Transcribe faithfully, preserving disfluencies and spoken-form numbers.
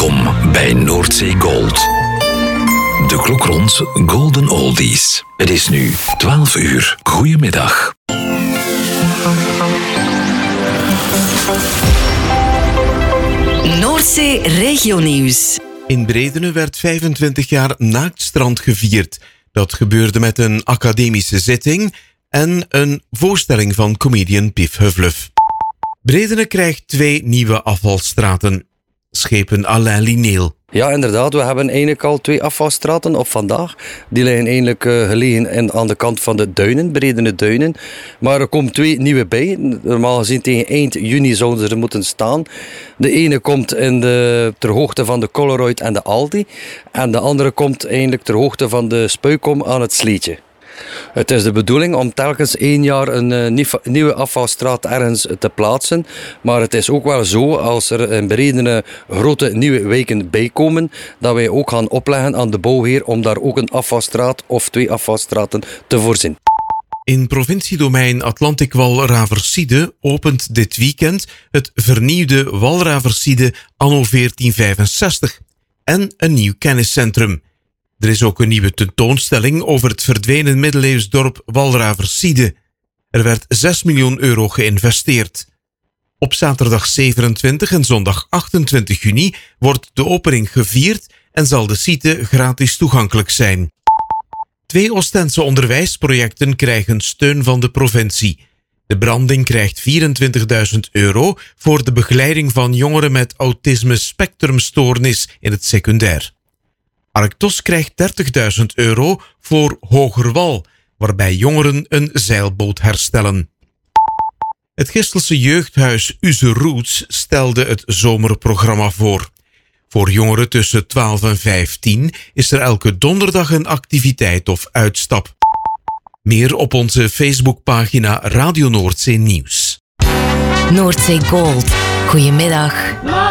Welkom bij Noordzee Gold. De klok rond Golden Oldies. Het is nu twaalf uur. Goedemiddag. Noordzee Regionieuws. In Bredene werd vijfentwintig jaar Naaktstrand gevierd. Dat gebeurde met een academische zitting en een voorstelling van comedian Pief Huvlef. Bredene krijgt twee nieuwe afvalstraten. Schepen Alain Lineel. Ja, inderdaad. We hebben eigenlijk al twee afvalstraten op vandaag. Die liggen eigenlijk uh, gelegen in, aan de kant van de duinen, Bredene duinen. Maar er komen twee nieuwe bij. Normaal gezien tegen eind juni zouden ze er moeten staan. De ene komt in de, ter hoogte van de Coloroid en de Aldi. En de andere komt eigenlijk ter hoogte van de Spuikom aan het Sleetje. Het is de bedoeling om telkens één jaar een uh, nieuwe afvalstraat ergens te plaatsen. Maar het is ook wel zo, als er in Bredene grote nieuwe wijken bijkomen, dat wij ook gaan opleggen aan de bouwheer om daar ook een afvalstraat of twee afvalstraten te voorzien. In provinciedomein Atlantic Walraversiede opent dit weekend het vernieuwde Walraversiede anno veertien vijfenzestig en een nieuw kenniscentrum. Er is ook een nieuwe tentoonstelling over het verdwenen middeleeuws dorp Walraversiede. Er werd zes miljoen euro geïnvesteerd. Op zaterdag zevenentwintig en zondag achtentwintig juni wordt de opening gevierd en zal de site gratis toegankelijk zijn. Twee Oostense onderwijsprojecten krijgen steun van de provincie. De Branding krijgt vierentwintigduizend euro voor de begeleiding van jongeren met autisme-spectrumstoornis in het secundair. Arctos krijgt dertigduizend euro voor Hogerwal, waarbij jongeren een zeilboot herstellen. Het Gistelse jeugdhuis Uze Roots stelde het zomerprogramma voor. Voor jongeren tussen twaalf en vijftien is er elke donderdag een activiteit of uitstap. Meer op onze Facebookpagina Radio Noordzee Nieuws. Noordzee Gold. Goedemiddag.